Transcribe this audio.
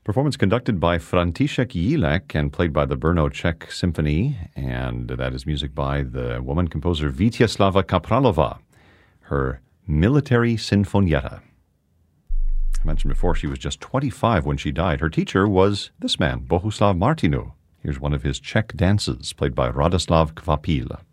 Performance conducted by František Jílek and played by the Brno Czech Symphony, and that is music by the woman composer Vítězslava Kapralova, her Military Sinfonietta. I mentioned before she was just 25 when she died. Her teacher was this man, Bohuslav Martinu. Here's one of his Czech dances, played by Radoslav Kvapil.